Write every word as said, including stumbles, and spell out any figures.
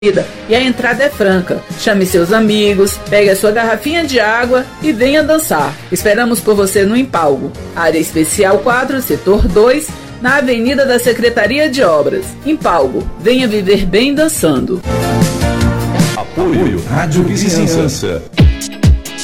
E a entrada é franca. Chame seus amigos, pegue a sua garrafinha de água e venha dançar. Esperamos por você no Empalgo, área especial quatro, setor dois, na Avenida da Secretaria de Obras. Empalgo, venha viver bem dançando. Apoio Rádio Vizinhança.